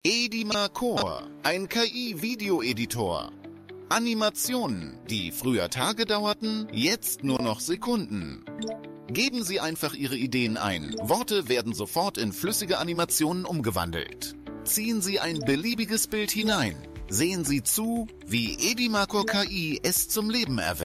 Edimarcore, ein KI-Videoeditor. Animationen, die früher Tage dauerten, jetzt nur noch Sekunden. Geben Sie einfach Ihre Ideen ein. Worte werden sofort in flüssige Animationen umgewandelt. Ziehen Sie ein beliebiges Bild hinein. Sehen Sie zu, wie Edimarcore KI es zum Leben erweckt.